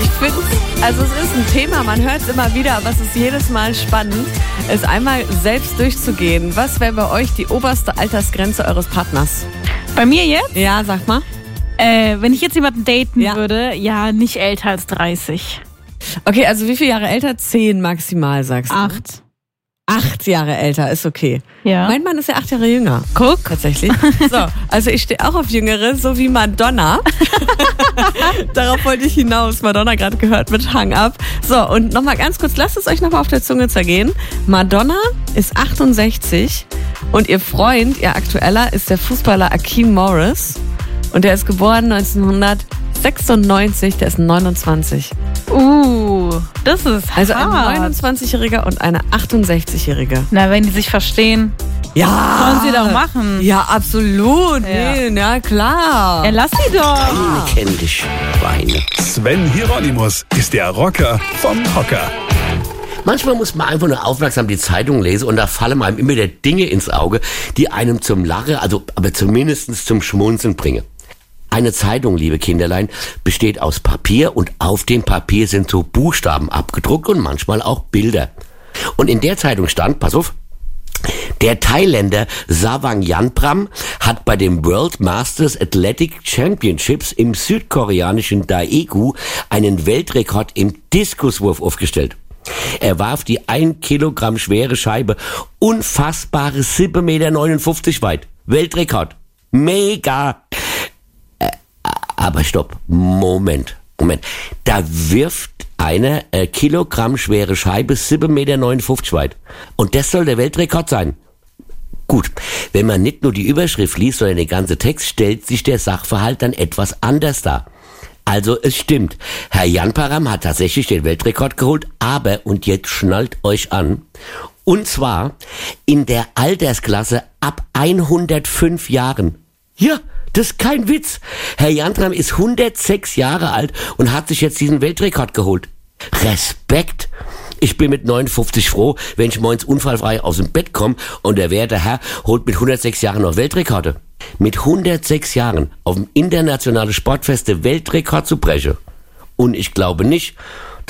Ich finde, also es ist ein Thema, man hört es immer wieder, aber es ist jedes Mal spannend, es einmal selbst durchzugehen. Was wäre bei euch die oberste Altersgrenze eures Partners? Bei mir jetzt? Ja, sag mal. Wenn ich jetzt jemanden daten würde, ja, nicht älter als 30. Okay, also wie viele Jahre älter? 10 maximal, sagst du? 8. 8 Jahre älter ist okay. Ja. Mein Mann ist ja 8 Jahre jünger. Guck. Tatsächlich. So, also ich stehe auch auf Jüngere, so wie Madonna. Darauf wollte ich hinaus. Madonna gerade gehört mit Hang Up. So, und nochmal ganz kurz, lasst es euch nochmal auf der Zunge zergehen. Madonna ist 68 und ihr Freund, ihr aktueller, ist der Fußballer Akeem Morris. Und der ist geboren 1996, der ist 29. Das ist Also hart. ein 29-Jähriger und eine 68-Jährige. Na, wenn die sich verstehen, Ja. sollen sie doch machen. Ja, absolut. Nee, ja, klar. Ja, lass sie doch. Keine kenn dich, Schweine. Sven Hieronymus ist der Rocker vom Hocker. Manchmal muss man einfach nur aufmerksam die Zeitung lesen und da fallen einem immer wieder Dinge ins Auge, die einem zum Lachen, aber zumindest zum Schmunzeln bringen. Eine Zeitung, liebe Kinderlein, besteht aus Papier und auf dem Papier sind so Buchstaben abgedruckt und manchmal auch Bilder. Und in der Zeitung stand, pass auf, der Thailänder Savang Yanpram hat bei dem World Masters Athletic Championships im südkoreanischen Daegu einen Weltrekord im Diskuswurf aufgestellt. Er warf die 1 Kilogramm schwere Scheibe unfassbare 7,59 Meter weit. Weltrekord. Mega. Aber stopp. Moment. Da wirft eine Kilogramm schwere Scheibe 7,59 Meter weit. Und das soll der Weltrekord sein. Gut, wenn man nicht nur die Überschrift liest, sondern den ganzen Text, stellt sich der Sachverhalt dann etwas anders dar. Also es stimmt, Herr Yanparam hat tatsächlich den Weltrekord geholt, aber, und jetzt schnallt euch an, und zwar in der Altersklasse ab 105 Jahren. Ja, das ist kein Witz. Herr Yanparam ist 106 Jahre alt und hat sich jetzt diesen Weltrekord geholt. Respekt. Ich bin mit 59 froh, wenn ich morgens unfallfrei aus dem Bett komme und der werte Herr holt mit 106 Jahren noch Weltrekorde. Mit 106 Jahren auf dem internationalen Sportfest den Weltrekord zu brechen. Und ich glaube nicht,